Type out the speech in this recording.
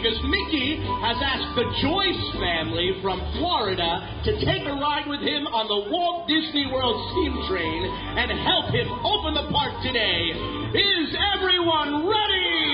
because Mickey has asked the Joyce family from Florida to take a ride with him on the Walt Disney World steam train and help him open the park today. Is everyone ready?